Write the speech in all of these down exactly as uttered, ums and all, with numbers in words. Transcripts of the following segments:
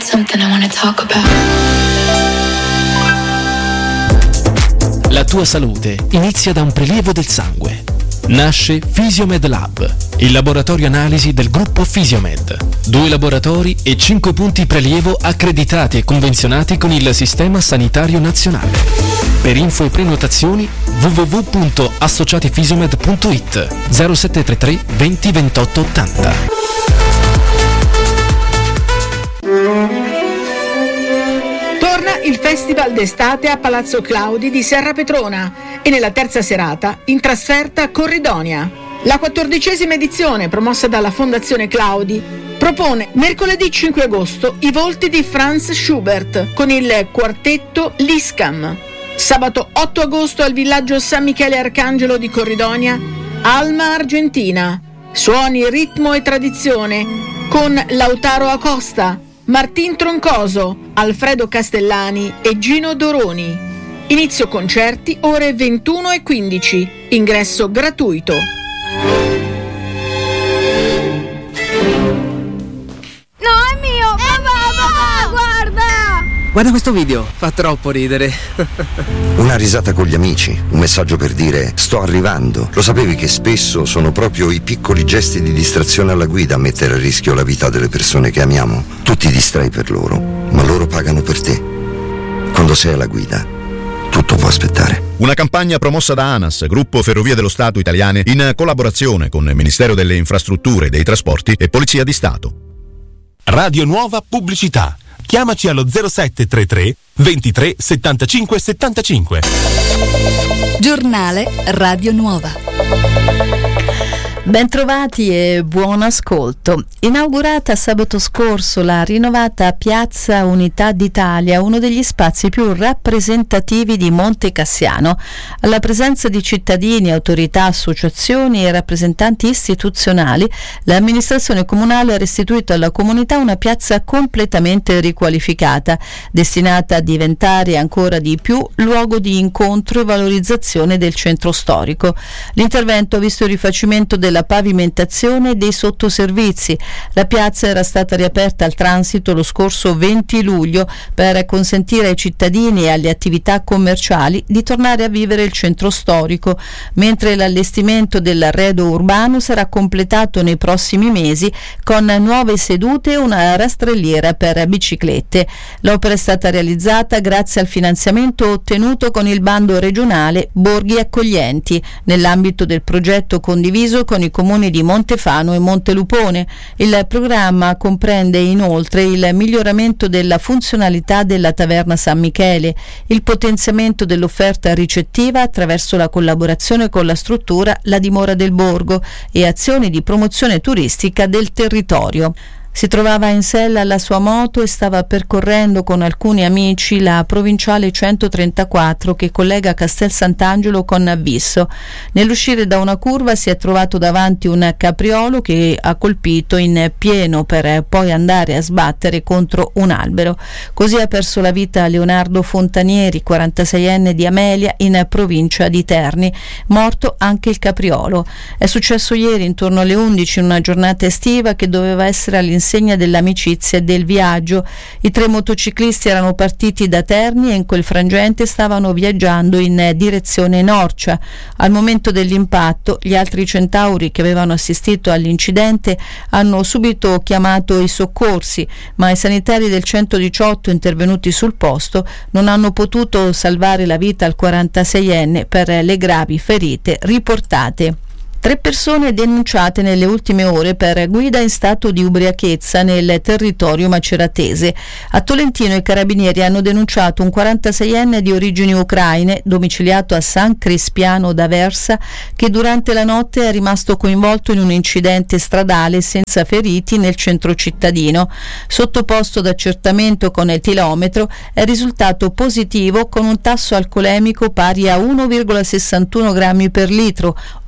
something I wanna talk about. La tua salute inizia da un prelievo del sangue. Nasce Fisiomed Lab, il laboratorio analisi del gruppo Fisiomed. Due laboratori e cinque punti prelievo accreditati e convenzionati con il Sistema Sanitario Nazionale. Per info e prenotazioni w w w punto associatifisiomed punto i t zero sette tre tre venti ventotto ottanta. Torna il Festival d'estate a Palazzo Claudi di Serra Petrona e nella terza serata in trasferta Corridonia. La quattordicesima edizione, promossa dalla Fondazione Claudi, propone mercoledì cinque agosto i volti di Franz Schubert con il quartetto Liscam. Sabato otto agosto al villaggio San Michele Arcangelo di Corridonia, Alma Argentina. Suoni, ritmo e tradizione con Lautaro Acosta, Martin Troncoso, Alfredo Castellani e Gino Doroni. Inizio concerti ore ventuno e quindici. Ingresso gratuito. No, è mio! Papà, papà, guarda! Guarda questo video, fa troppo ridere. Una risata con gli amici, un messaggio per dire sto arrivando. Lo sapevi che spesso sono proprio i piccoli gesti di distrazione alla guida a mettere a rischio la vita delle persone che amiamo? Tu ti distrai per loro, ma loro pagano per te. Quando sei alla guida, tutto può aspettare. Una campagna promossa da ANAS, Gruppo Ferrovie dello Stato Italiane, in collaborazione con il Ministero delle Infrastrutture e dei Trasporti e Polizia di Stato. Radio Nuova Pubblicità. Chiamaci allo zero sette tre tre ventitré settantacinque settantacinque. Giornale Radio Nuova. Bentrovati e buon ascolto. Inaugurata sabato scorso la rinnovata Piazza Unità d'Italia, uno degli spazi più rappresentativi di Monte Cassiano, alla presenza di cittadini, autorità, associazioni e rappresentanti istituzionali, l'amministrazione comunale ha restituito alla comunità una piazza completamente riqualificata, destinata a diventare ancora di più luogo di incontro e valorizzazione del centro storico. L'intervento ha visto il rifacimento della pavimentazione e dei sottoservizi. La piazza era stata riaperta al transito lo scorso venti luglio per consentire ai cittadini e alle attività commerciali di tornare a vivere il centro storico, mentre l'allestimento dell'arredo urbano sarà completato nei prossimi mesi con nuove sedute e una rastrelliera per biciclette. L'opera è stata realizzata grazie al finanziamento ottenuto con il bando regionale Borghi Accoglienti nell'ambito del progetto condiviso con i comuni di Montefano e Montelupone. Il programma comprende inoltre il miglioramento della funzionalità della taverna San Michele, il potenziamento dell'offerta ricettiva attraverso la collaborazione con la struttura La Dimora del Borgo e azioni di promozione turistica del territorio. Si trovava in sella alla sua moto e stava percorrendo con alcuni amici la provinciale centotrentaquattro che collega Castel Sant'Angelo con Abisso. Nell'uscire da una curva si è trovato davanti un capriolo che ha colpito in pieno per poi andare a sbattere contro un albero. Così ha perso la vita Leonardo Fontanieri, quarantaseienne di Amelia, in provincia di Terni. Morto anche il capriolo. È successo ieri intorno alle undici in una giornata estiva che doveva essere all'insegna segna dell'amicizia e del viaggio. I tre motociclisti erano partiti da Terni e in quel frangente stavano viaggiando in direzione Norcia. Al momento dell'impatto gli altri centauri che avevano assistito all'incidente hanno subito chiamato i soccorsi, ma i sanitari del centodiciotto intervenuti sul posto non hanno potuto salvare la vita al quarantaseienne per le gravi ferite riportate. Tre persone denunciate nelle ultime ore per guida in stato di ubriachezza nel territorio maceratese. A Tolentino i carabinieri hanno denunciato un quarantaseienne di origini ucraine, domiciliato a San Crispiano d'Aversa, che durante la notte è rimasto coinvolto in un incidente stradale senza feriti nel centro cittadino. Sottoposto ad accertamento con etilometro, è risultato positivo con un tasso alcolemico pari a uno virgola sessantuno grammi per litro,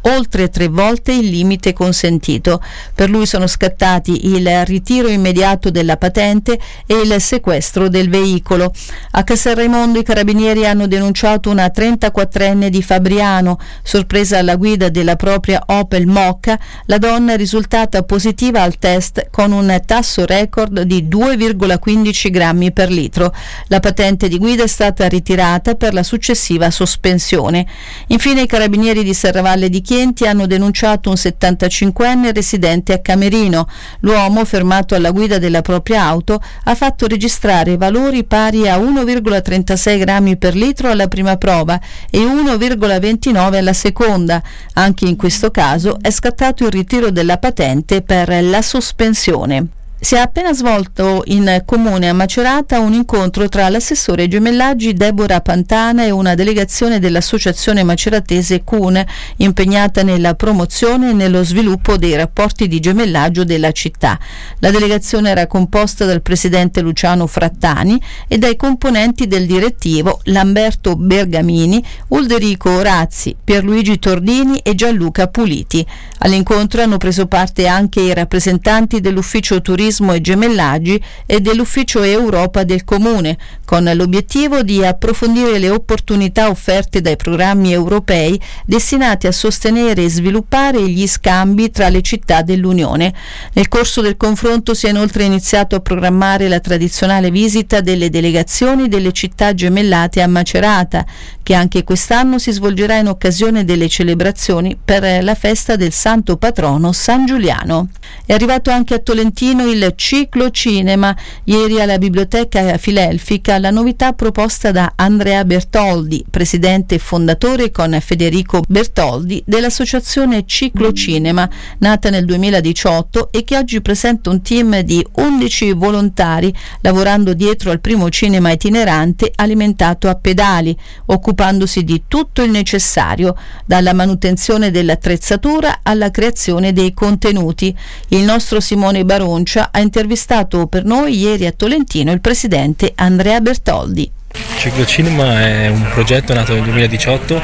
oltre tre volte il limite consentito. Per lui sono scattati il ritiro immediato della patente e il sequestro del veicolo. A Castel Raimondo i carabinieri hanno denunciato una trentaquattrenne di Fabriano, sorpresa alla guida della propria Opel Mokka. La donna è risultata positiva al test con un tasso record di due virgola quindici grammi per litro. La patente di guida è stata ritirata per la successiva sospensione. Infine i carabinieri di Serravalle di Chienti hanno denunciato un settantacinquenne residente a Camerino. L'uomo, fermato alla guida della propria auto, ha fatto registrare valori pari a uno virgola trentasei grammi per litro alla prima prova e uno virgola ventinove alla seconda. Anche in questo caso è scattato il ritiro della patente per la sospensione. Si è appena svolto in comune a Macerata un incontro tra l'assessore ai gemellaggi Deborah Pantana e una delegazione dell'associazione maceratese C U N, impegnata nella promozione e nello sviluppo dei rapporti di gemellaggio della città. La delegazione era composta dal presidente Luciano Frattani e dai componenti del direttivo Lamberto Bergamini, Ulderico Orazzi, Pierluigi Tordini e Gianluca Puliti. All'incontro hanno preso parte anche i rappresentanti dell'ufficio turismo e gemellaggi e dell'ufficio Europa del Comune, con l'obiettivo di approfondire le opportunità offerte dai programmi europei destinati a sostenere e sviluppare gli scambi tra le città dell'Unione. Nel corso del confronto si è inoltre iniziato a programmare la tradizionale visita delle delegazioni delle città gemellate a Macerata, che anche quest'anno si svolgerà in occasione delle celebrazioni per la festa del santo patrono San Giuliano. È arrivato anche a Tolentino il ciclo cinema. Ieri alla Biblioteca Filelfica la novità proposta da Andrea Bertoldi, presidente e fondatore con Federico Bertoldi dell'associazione Ciclo Cinema, nata nel duemiladiciotto e che oggi presenta un team di undici volontari lavorando dietro al primo cinema itinerante alimentato a pedali, occupandosi di tutto il necessario, dalla manutenzione dell'attrezzatura alla creazione dei contenuti. Il nostro Simone Baroncia ha intervistato per noi ieri a Tolentino il presidente Andrea Bertoldi. Ciclo Cinema è un progetto nato nel duemiladiciotto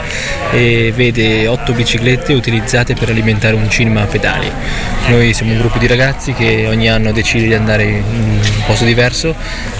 e vede otto biciclette utilizzate per alimentare un cinema a pedali. Noi siamo un gruppo di ragazzi che ogni anno decide di andare in un posto diverso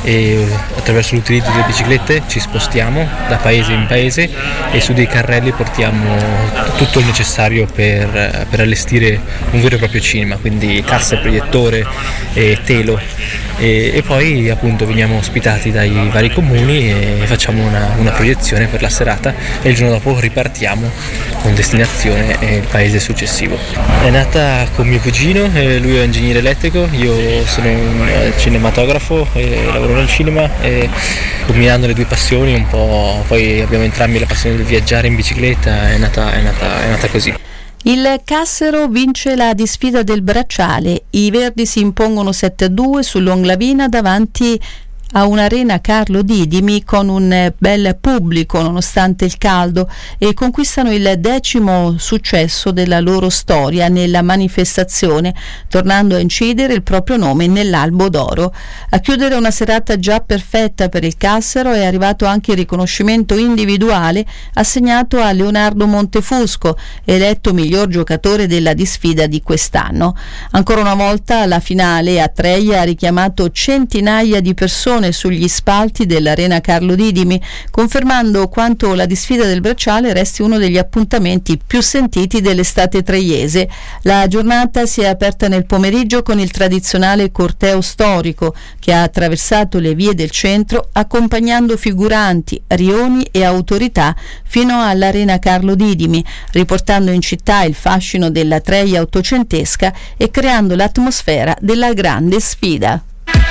e attraverso l'utilizzo delle biciclette ci spostiamo da paese in paese e su dei carrelli portiamo tutto il necessario per, per allestire un vero e proprio cinema, quindi cassa, proiettore e telo, e, e poi appunto veniamo ospitati dai vari comuni e facciamo una, una proiezione per la serata e il giorno dopo ripartiamo con destinazione e il paese successivo. È nata con mio cugino, eh, lui è un ingegnere elettrico, io sono un cinematografo e lavoro nel cinema, e combinando le due passioni un po', poi abbiamo entrambi la passione del viaggiare in bicicletta, è nata, è nata, è nata così. Il Cassero vince la disfida del bracciale, i verdi si impongono sette a due sull'Onglavina davanti a un'arena Carlo Didimi con un bel pubblico nonostante il caldo, e conquistano il decimo successo della loro storia nella manifestazione, tornando a incidere il proprio nome nell'albo d'oro. A chiudere una serata già perfetta per il Cassero è arrivato anche il riconoscimento individuale assegnato a Leonardo Montefusco, eletto miglior giocatore della disfida di quest'anno. Ancora una volta la finale a Treia ha richiamato centinaia di persone sugli spalti dell'arena Carlo Didimi, confermando quanto la disfida del bracciale resti uno degli appuntamenti più sentiti dell'estate treiese. La giornata si è aperta nel pomeriggio con il tradizionale corteo storico che ha attraversato le vie del centro accompagnando figuranti, rioni e autorità fino all'arena Carlo Didimi, riportando in città il fascino della Treia ottocentesca e creando l'atmosfera della grande sfida.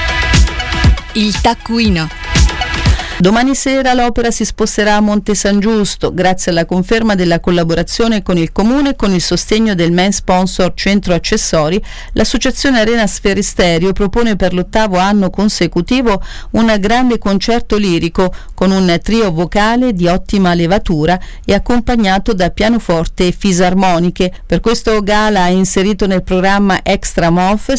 Il taccuino. Domani sera l'opera si sposterà a Monte San Giusto, grazie alla conferma della collaborazione con il Comune e con il sostegno del main sponsor Centro Accessori. L'associazione Arena Sferisterio propone per l'ottavo anno consecutivo un grande concerto lirico con un trio vocale di ottima levatura e accompagnato da pianoforte e fisarmoniche. Per questo gala ha inserito nel programma Extra M O F